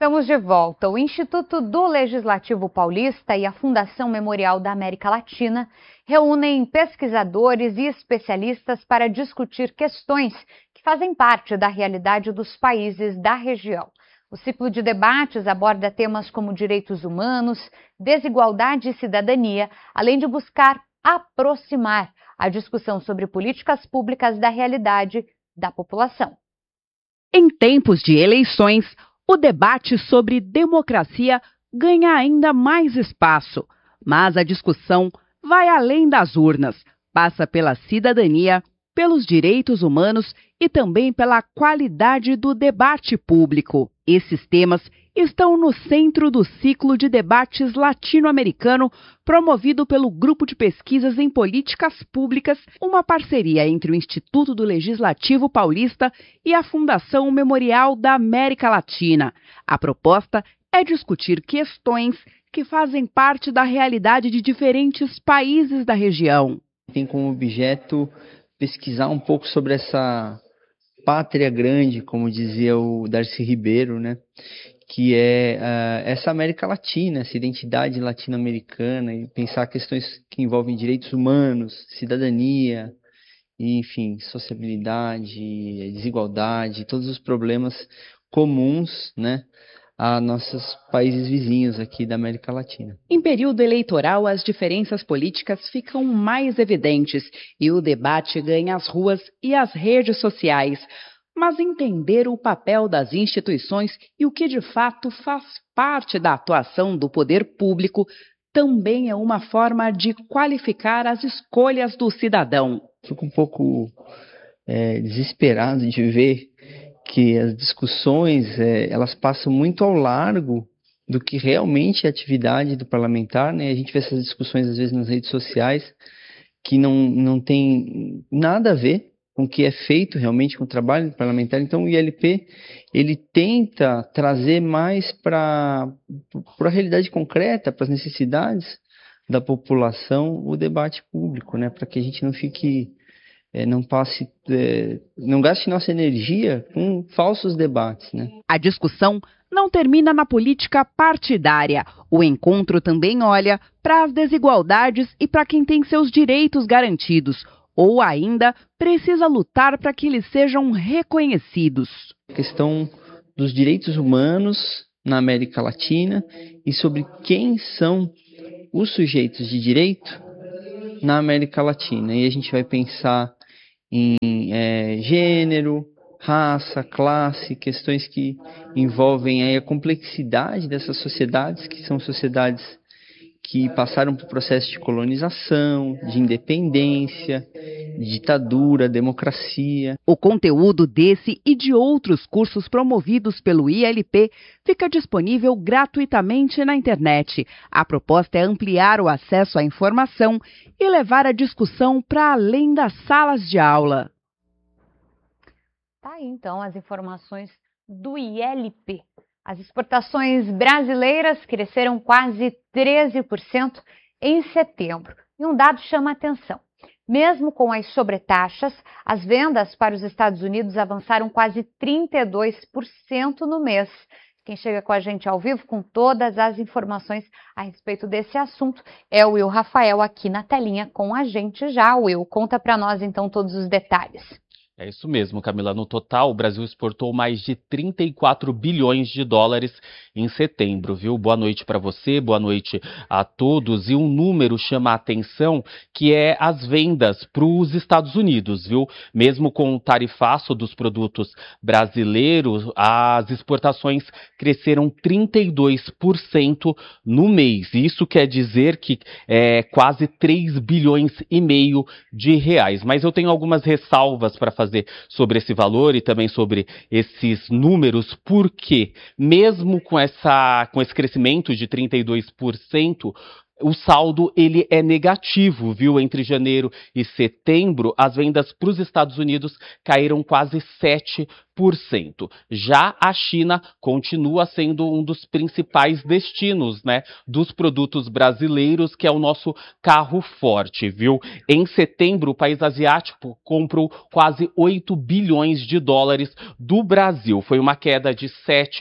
Estamos de volta. O Instituto do Legislativo Paulista e a Fundação Memorial da América Latina reúnem pesquisadores e especialistas para discutir questões que fazem parte da realidade dos países da região. O ciclo de debates aborda temas como direitos humanos, desigualdade e cidadania, além de buscar aproximar a discussão sobre políticas públicas da realidade da população. Em tempos de eleições, o debate sobre democracia ganha ainda mais espaço, mas a discussão vai além das urnas, passa pela cidadania, pelos direitos humanos e também pela qualidade do debate público. Esses temas estão no centro do ciclo de debates latino-americano promovido pelo Grupo de Pesquisas em Políticas Públicas, uma parceria entre o Instituto do Legislativo Paulista e a Fundação Memorial da América Latina. A proposta é discutir questões que fazem parte da realidade de diferentes países da região. Tem como objeto pesquisar um pouco sobre essa pátria grande, como dizia o Darcy Ribeiro, né? Que é essa América Latina, essa identidade latino-americana, e pensar questões que envolvem direitos humanos, cidadania, e, enfim, sociabilidade, desigualdade, todos os problemas comuns, né, a nossos países vizinhos aqui da América Latina. Em período eleitoral, as diferenças políticas ficam mais evidentes e o debate ganha as ruas e as redes sociais. Mas entender o papel das instituições e o que de fato faz parte da atuação do poder público também é uma forma de qualificar as escolhas do cidadão. Fico um pouco desesperado de ver que as discussões elas passam muito ao largo do que realmente é a atividade do parlamentar, né? A gente vê essas discussões às vezes nas redes sociais que não tem nada a ver com o que é feito realmente com o trabalho parlamentar. Então o ILP ele tenta trazer mais para a realidade concreta, para as necessidades da população, o debate público, né? Para que a gente não fique não gaste nossa energia com falsos debates, né? A discussão não termina na política partidária. O encontro também olha para as desigualdades e para quem tem seus direitos garantidos, ou ainda precisa lutar para que eles sejam reconhecidos. A questão dos direitos humanos na América Latina e sobre quem são os sujeitos de direito na América Latina. E a gente vai pensar em gênero, raça, classe, questões que envolvem aí a complexidade dessas sociedades, que são sociedades que passaram por processo de colonização, de independência, de ditadura, democracia. O conteúdo desse e de outros cursos promovidos pelo ILP fica disponível gratuitamente na internet. A proposta é ampliar o acesso à informação e levar a discussão para além das salas de aula. Tá aí, então, as informações do ILP. As exportações brasileiras cresceram quase 13% em setembro. E um dado chama a atenção. Mesmo com as sobretaxas, as vendas para os Estados Unidos avançaram quase 32% no mês. Quem chega com a gente ao vivo com todas as informações a respeito desse assunto é o Will Rafael, aqui na telinha com a gente já. Will, conta para nós então todos os detalhes. É isso mesmo, Camila. No total, o Brasil exportou mais de 34 bilhões de dólares em setembro, viu? Boa noite para você, boa noite a todos. E um número chama a atenção, que é as vendas para os Estados Unidos, viu? Mesmo com o tarifaço dos produtos brasileiros, as exportações cresceram 32% no mês. Isso quer dizer que é quase 3 bilhões e meio de reais. Mas eu tenho algumas ressalvas para fazer sobre esse valor e também sobre esses números, porque mesmo com esse crescimento de 32%, o saldo ele é negativo, viu? Entre janeiro e setembro, as vendas para os Estados Unidos caíram quase 7%. Já a China continua sendo um dos principais destinos, né, dos produtos brasileiros, que é o nosso carro forte, viu? Em setembro, o país asiático comprou quase 8 bilhões de dólares do Brasil. Foi uma queda de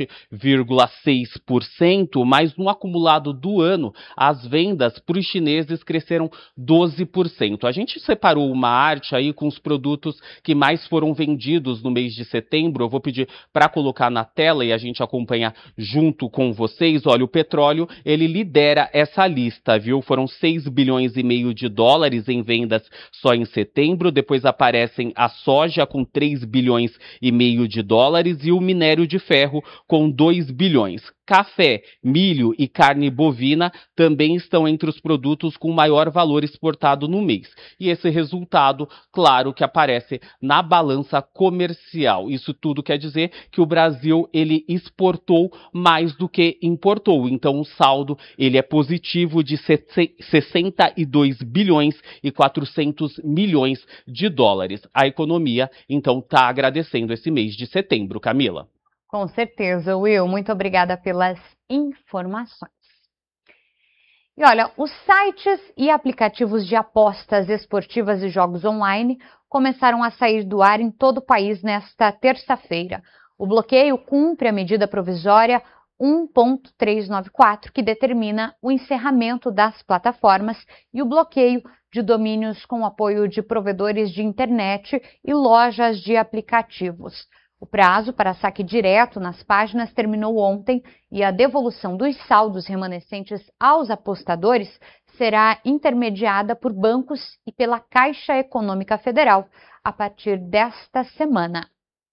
7,6%, mas no acumulado do ano, as vendas para os chineses cresceram 12%. A gente separou uma arte aí com os produtos que mais foram vendidos no mês de setembro. Eu vou pedir para colocar na tela e a gente acompanha junto com vocês. Olha, o petróleo, ele lidera essa lista, viu? Foram 6 bilhões e meio de dólares em vendas só em setembro. Depois aparecem a soja com 3 bilhões e meio de dólares e o minério de ferro com 2 bilhões. Café, milho e carne bovina também estão entre os produtos com maior valor exportado no mês. E esse resultado, claro, que aparece na balança comercial. Isso tudo quer dizer que o Brasil, ele exportou mais do que importou. Então, o saldo, ele é positivo de 62 bilhões e 400 milhões de dólares. A economia, então, está agradecendo esse mês de setembro, Camila. Com certeza, Will. Muito obrigada pelas informações. E olha, os sites e aplicativos de apostas esportivas e jogos online começaram a sair do ar em todo o país nesta terça-feira. O bloqueio cumpre a medida provisória 1.394, que determina o encerramento das plataformas e o bloqueio de domínios com apoio de provedores de internet e lojas de aplicativos. O prazo para saque direto nas páginas terminou ontem e a devolução dos saldos remanescentes aos apostadores será intermediada por bancos e pela Caixa Econômica Federal a partir desta semana.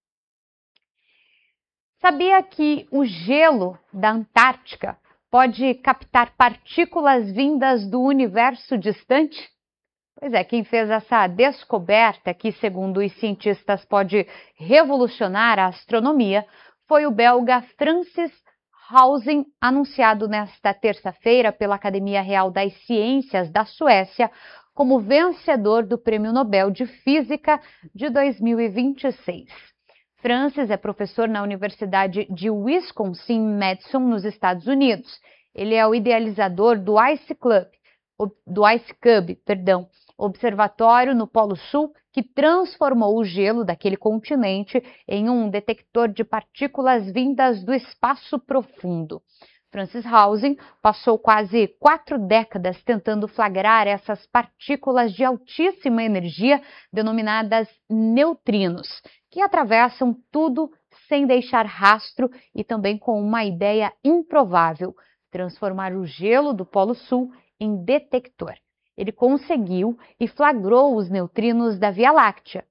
Sabia que o gelo da Antártica pode captar partículas vindas do universo distante? Pois é, quem fez essa descoberta, que segundo os cientistas pode revolucionar a astronomia, foi o belga Francis Hausen, anunciado nesta terça-feira pela Academia Real das Ciências da Suécia como vencedor do Prêmio Nobel de Física de 2026. Francis é professor na Universidade de Wisconsin-Madison, nos Estados Unidos. Ele é o idealizador do Ice Cube, observatório no Polo Sul que transformou o gelo daquele continente em um detector de partículas vindas do espaço profundo. Francis Hausen passou quase 4 décadas tentando flagrar essas partículas de altíssima energia, denominadas neutrinos, que atravessam tudo sem deixar rastro e também com uma ideia improvável: transformar o gelo do Polo Sul em detector. Ele conseguiu e flagrou os neutrinos da Via Láctea,